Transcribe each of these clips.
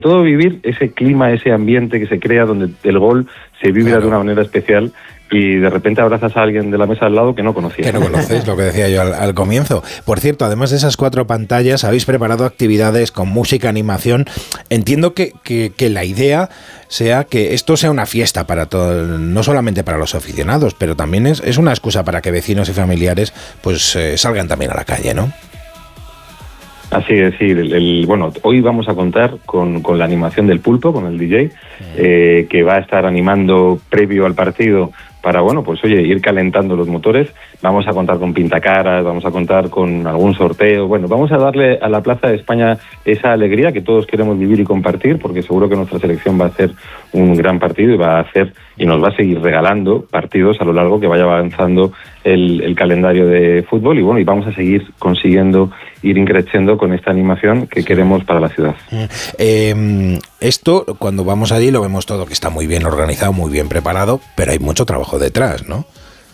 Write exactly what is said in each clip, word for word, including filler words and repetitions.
todo vivir ese clima, ese ambiente que se crea donde el gol se vibra claro. de una manera especial y de repente abrazas a alguien de la mesa al lado que no conocías. Que no conocéis, lo que decía yo al, al comienzo. Por cierto, además de esas cuatro pantallas, habéis preparado actividades con música, animación. Entiendo que, que, que la idea sea que esto sea una fiesta para todo, no solamente para los aficionados, pero también es, es una excusa para que vecinos y familiares pues eh, salgan también a la calle, ¿no? Así es, sí. El, el, bueno, hoy vamos a contar con, con la animación del Pulpo, con el D J, eh, que va a estar animando previo al partido para, bueno, pues oye, ir calentando los motores. Vamos a contar con pintacaras, vamos a contar con algún sorteo. Bueno, vamos a darle a la Plaza de España esa alegría que todos queremos vivir y compartir, porque seguro que nuestra selección va a hacer un gran partido y va a hacer y nos va a seguir regalando partidos a lo largo que vaya avanzando el, el calendario de fútbol. Y bueno, y vamos a seguir consiguiendo ir increciendo con esta animación que queremos para la ciudad. Eh, esto, cuando vamos allí, lo vemos todo que está muy bien organizado, muy bien preparado, pero hay mucho trabajo detrás, ¿no?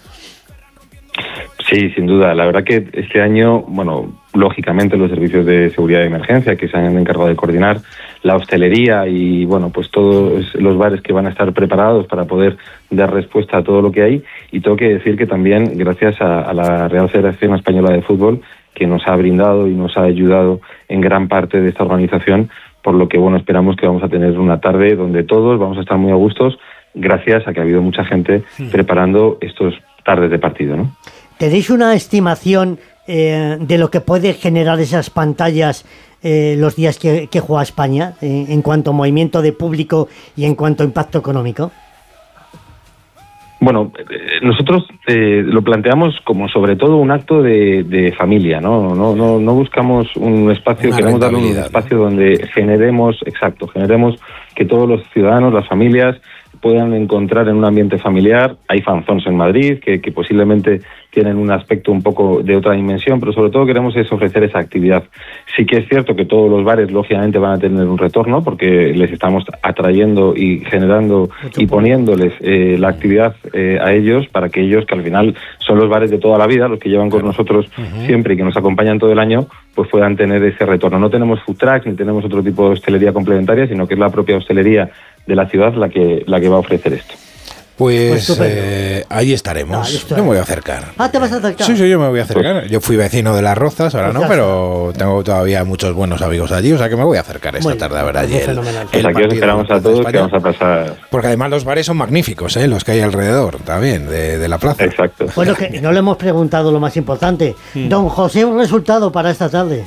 Sí, sin duda. La verdad que este año, bueno, lógicamente los servicios de seguridad de emergencia que se han encargado de coordinar, la hostelería y, bueno, pues todos los bares que van a estar preparados para poder dar respuesta a todo lo que hay. Y tengo que decir que también, gracias a, a la Real Federación Española de Fútbol, que nos ha brindado y nos ha ayudado en gran parte de esta organización, por lo que, bueno, esperamos que vamos a tener una tarde donde todos vamos a estar muy a gustos, gracias a que ha habido mucha gente sí. preparando estos tardes de partido, ¿no? ¿Tenéis una estimación eh, de lo que puede generar esas pantallas eh, los días que, que juega España, eh, en cuanto a movimiento de público y en cuanto a impacto económico? Bueno, eh, nosotros eh, lo planteamos como sobre todo un acto de, de familia, ¿no? No, no, no buscamos un espacio, una queremos darle un espacio, ¿no?, donde generemos, exacto, generemos que todos los ciudadanos, las familias, puedan encontrar en un ambiente familiar. Hay fanzones en Madrid que, que posiblemente tienen un aspecto un poco de otra dimensión, pero sobre todo queremos es ofrecer esa actividad. Sí que es cierto que todos los bares lógicamente van a tener un retorno porque les estamos atrayendo y generando y poniéndoles eh, la actividad eh, a ellos para que ellos, que al final son los bares de toda la vida, los que llevan con nosotros uh-huh. siempre y que nos acompañan todo el año, pues puedan tener ese retorno. No tenemos food trucks ni tenemos otro tipo de hostelería complementaria, sino que es la propia hostelería de la ciudad la que la que va a ofrecer esto. Pues, pues eh, ahí estaremos. No, yo me voy a acercar. Ah, ¿te vas a acercar? Sí, sí, yo me voy a acercar. Yo fui vecino de Las Rozas, ahora pues no, pero tengo todavía muchos buenos amigos allí, o sea que me voy a acercar esta bueno, tarde a ver allí el, el pues aquí os esperamos a todos que vamos a pasar. Porque además los bares son magníficos, ¿eh? Los que hay alrededor también de, de la plaza. Exacto. Bueno, que no le hemos preguntado lo más importante. Hmm. Don José, un resultado para esta tarde.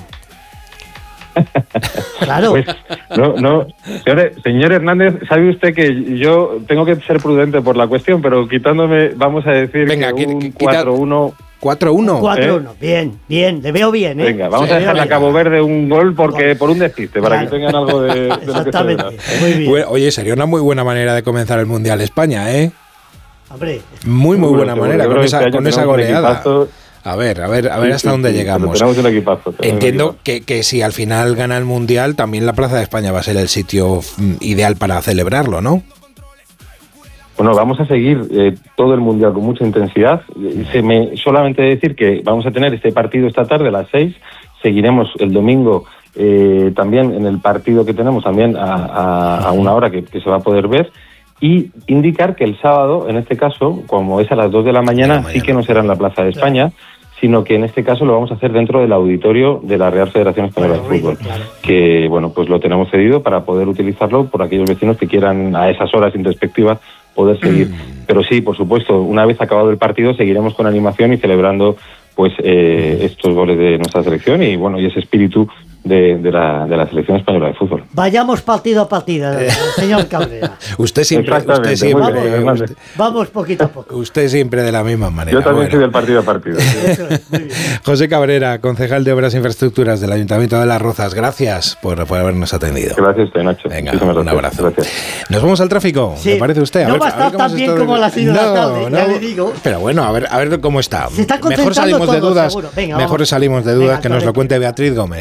Claro. Pues, no, no. Señor, señor Hernández, sabe usted que yo tengo que ser prudente por la cuestión, pero quitándome, vamos a decir Venga, que un cuatro uno. cuatro uno. cuatro uno, ¿eh? Bien, bien, le veo bien, ¿eh? Venga, vamos sí, a dejarle a Cabo Verde un gol porque por un despiste, para claro. que tengan algo de, de Exactamente, lo que se muy bien. Bueno, oye, sería una muy buena manera de comenzar el Mundial España, ¿eh? Hombre. Muy, muy buena seguro, manera, con esa, con esa goleada. A ver, a ver, a ver sí, hasta sí, dónde sí, llegamos. Tenemos el equipazo, tenemos Entiendo el equipazo. Que, que si al final gana el Mundial, también la Plaza de España va a ser el sitio ideal para celebrarlo, ¿no? Bueno, vamos a seguir eh, todo el Mundial con mucha intensidad. Se me, solamente decir que vamos a tener este partido esta tarde a las seis. Seguiremos el domingo eh, también en el partido que tenemos también a, a, a una hora que, que se va a poder ver. Y indicar que el sábado, en este caso, como es a las dos de la mañana, de la mañana. sí que no será en la Plaza de España, sino que en este caso lo vamos a hacer dentro del auditorio de la Real Federación Española de Fútbol, claro. que, bueno, pues lo tenemos cedido para poder utilizarlo por aquellos vecinos que quieran a esas horas introspectivas poder seguir. Mm. Pero sí, por supuesto, una vez acabado el partido seguiremos con animación y celebrando pues eh, mm. estos goles de nuestra selección y, bueno, y ese espíritu De, de, la, de la selección española de fútbol. Vayamos partido a partido, señor Cabrera. Usted siempre, usted siempre vamos, usted, vamos poquito a poco. Usted siempre de la misma manera. Yo también bueno. soy del partido a partido. Eso es, muy bien. José Cabrera, concejal de Obras e Infraestructuras del Ayuntamiento de Las Rozas, gracias por, por habernos atendido. Gracias a usted, Nacho. Venga, un abrazo. Gracias. Nos vamos al tráfico, sí. ¿me parece usted? A no ver, va a estar tan bien como la sido no, la tarde, no, ya le digo. Pero bueno, a ver, a ver cómo está. Se está mejor salimos todo, de dudas, Venga, mejor vamos. salimos de dudas Venga, que nos lo cuente Beatriz Gómez desde el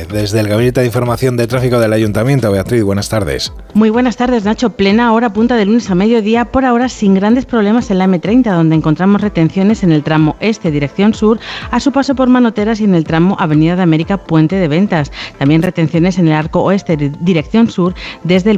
Gabinete de Información de Tráfico del Ayuntamiento. Beatriz, buenas tardes. Muy buenas tardes, Nacho. Plena hora punta de lunes a mediodía, por ahora sin grandes problemas en la eme treinta, donde encontramos retenciones en el tramo este, dirección sur, a su paso por Manoteras, y en el tramo Avenida de América, Puente de Ventas. También retenciones en el arco oeste, dirección sur, desde el